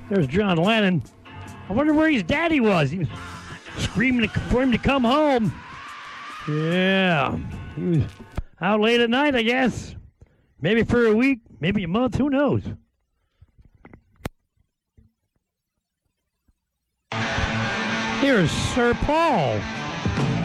There's John Lennon. I wonder where his daddy was. He was screaming for him to come home. Yeah. He was out late at night, I guess. Maybe for a week, maybe a month, who knows? Here's Sir Paul.